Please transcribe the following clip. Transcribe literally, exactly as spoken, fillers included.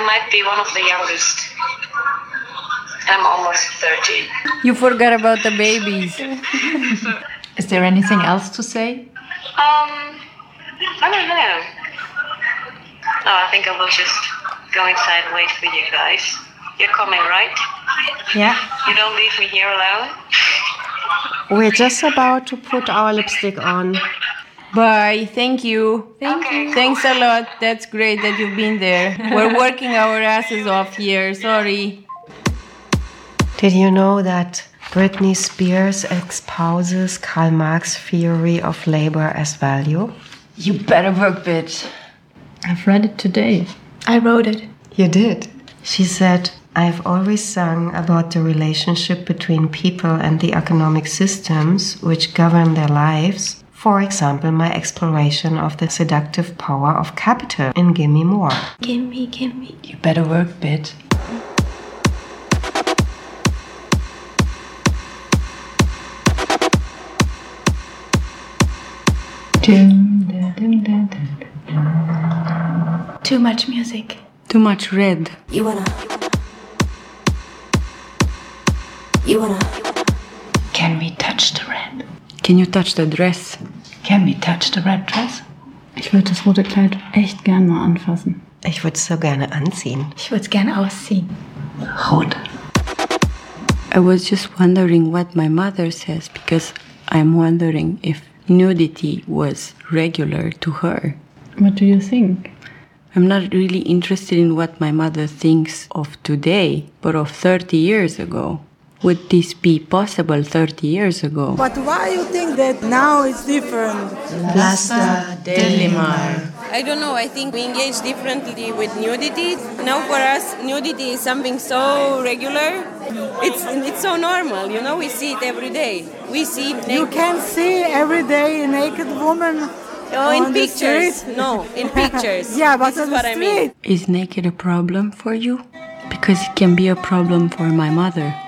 I might be one of the youngest. I'm almost thirty. You forgot about the babies. Is there anything else to say? Um, I don't know. No, I think I will just go inside and wait for you guys. You're coming, right? Yeah. You don't leave me here alone? We're just about to put our lipstick on. Bye. Thank you. Thank okay. you. Thanks a lot. That's great that you've been there. We're working our asses off here. Sorry. Did you know that Britney Spears espouses Karl Marx's theory of labor as value? You better work, bitch. I've read it today. I wrote it. You did? She said, I've always sung about the relationship between people and the economic systems which govern their lives. For example, my exploration of the seductive power of capital in Gimme More. Gimme, gimme. You better work, bitch. Too much music. Too much red. You wanna. You wanna. Can we touch the red? Can you touch the dress? Can we touch the red dress? Ich würde das rote Kleid echt gern mal anfassen. Ich würde es so gerne anziehen. Ich würde es gerne ausziehen. Rot. I was just wondering what my mother says because I'm wondering if nudity was regular to her. What do you think? I'm not really interested in what my mother thinks of today, but of thirty years ago. Would this be possible thirty years ago? But why you think that now it's different? Plaza del Limar. I don't know, I think we engage differently with nudity. Now for us, nudity is something so regular. It's it's so normal, you know, we see it every day. We see naked. You can see every day a naked woman. Oh, in pictures. No, in pictures. Yeah, but this is what I mean. Is naked a problem for you? Because it can be a problem for my mother.